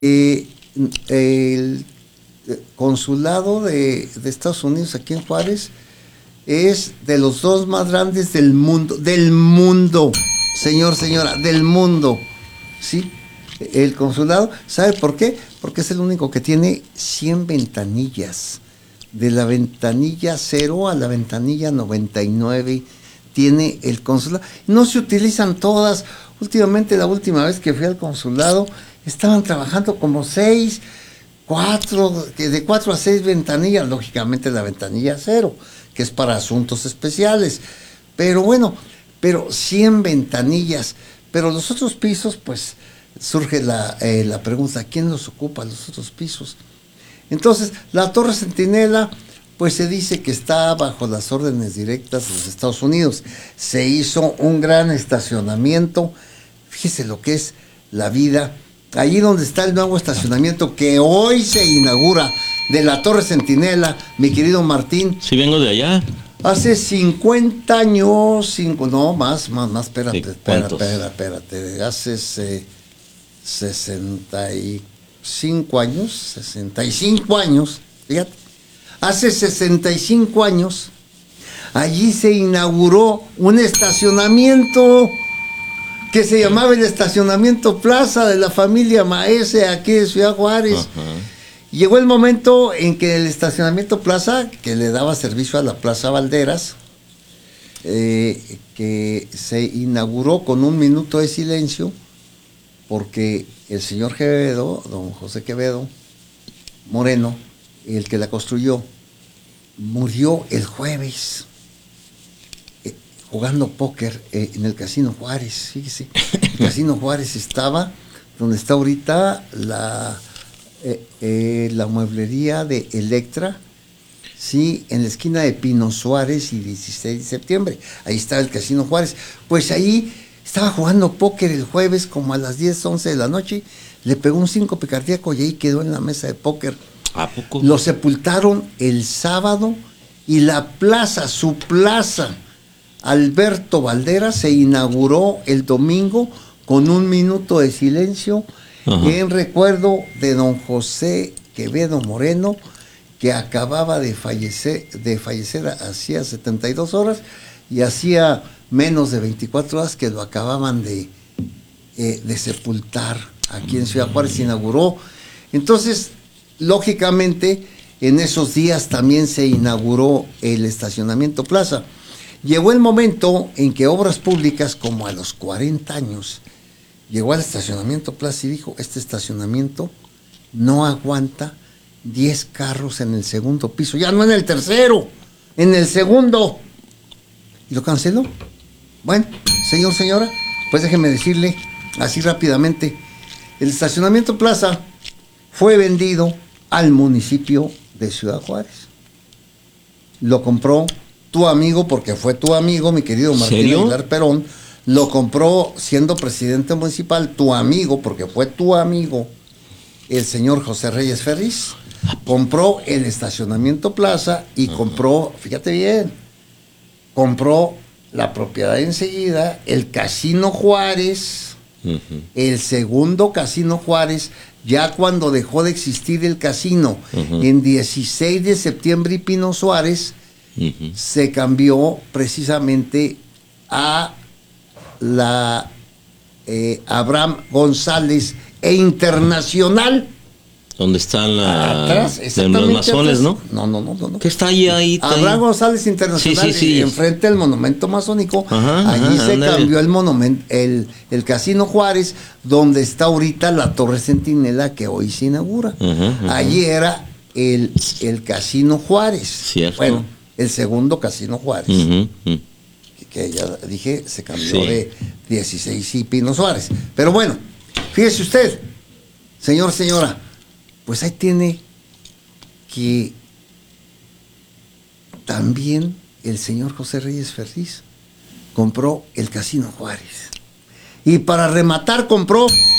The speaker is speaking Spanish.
El consulado de Estados Unidos aquí en Juárez es de los dos más grandes del mundo, señora, del mundo, ¿sí? El consulado, ¿sabe por qué? Porque es el único que tiene 100 ventanillas, de la ventanilla 0 a la ventanilla 99, tiene el consulado. No se utilizan todas. Últimamente, la última vez que fui al consulado, estaban trabajando como 6, 4, de 4 a 6 ventanillas, lógicamente la ventanilla 0, que es para asuntos especiales. Pero bueno, 100 ventanillas. Pero los otros pisos, pues, surge la pregunta, ¿quién los ocupa los otros pisos? Entonces, la Torre Centinela, pues se dice que está bajo las órdenes directas de los Estados Unidos. Se hizo un gran estacionamiento. Fíjese lo que es la vida. Allí donde está el nuevo estacionamiento que hoy se inaugura de la Torre Centinela, mi querido Martín. Sí, vengo de allá. Hace 50 años, no, más, espérate. Hace 65 años, fíjate. Hace 65 años, allí se inauguró un estacionamiento que se llamaba el Estacionamiento Plaza de la familia Maese, aquí de Ciudad Juárez. Llegó el momento en que el Estacionamiento Plaza, que le daba servicio a la Plaza Valderas, que se inauguró con 1 minuto de silencio, porque el señor Quevedo, don José Quevedo Moreno, el que la construyó, murió el jueves jugando póker en el Casino Juárez. Fíjese, el Casino Juárez estaba donde está ahorita la mueblería de Electra, sí, en la esquina de Pino Suárez y 16 de septiembre. Ahí estaba el Casino Juárez. Pues ahí estaba jugando póker el jueves como a las 10, 11 de la noche. Le pegó un síncope cardíaco y ahí quedó en la mesa de póker. ¿A poco? Lo sepultaron el sábado y la plaza, su plaza, Alberto Valderas, se inauguró el domingo con 1 minuto de silencio en recuerdo de don José Quevedo Moreno, que acababa de fallecer hacía 72 horas y hacía menos de 24 horas que lo acababan de sepultar aquí en Ciudad Juárez. Se inauguró. Entonces, lógicamente, en esos días también se inauguró el Estacionamiento Plaza. Llegó el momento en que Obras Públicas, como a los 40 años, llegó al Estacionamiento Plaza y dijo, este estacionamiento no aguanta 10 carros en el segundo piso, ya no en el tercero, en el segundo. Y lo canceló. Bueno, señora, pues déjeme decirle así rápidamente, el Estacionamiento Plaza fue vendido al municipio de Ciudad Juárez. Lo compró tu amigo, porque fue tu amigo, mi querido Martín Aguilar Perón. Lo compró siendo presidente municipal, tu amigo, porque fue tu amigo, el señor José Reyes Ferriz. Compró el Estacionamiento Plaza y compró, fíjate bien, compró la propiedad enseguida, el Casino Juárez, el segundo Casino Juárez, ya cuando dejó de existir el casino, en 16 de septiembre y Pino Suárez, se cambió precisamente a la Abraham González e Internacional. ¿Dónde están atrás, los masones, atrás. No. ¿Qué está ahí? Abraham González Internacional, sí. enfrente del monumento masónico. Allí se cambió el monumento, el Casino Juárez, donde está ahorita la Torre Centinela que hoy se inaugura. Allí era el Casino Juárez. Cierto. Bueno, el segundo Casino Juárez. Que ya dije, se cambió de 16 y Pino Suárez. Pero bueno, fíjese usted, señora, pues ahí tiene que también el señor José Reyes Ferriz compró el Casino Juárez. Y para rematar compró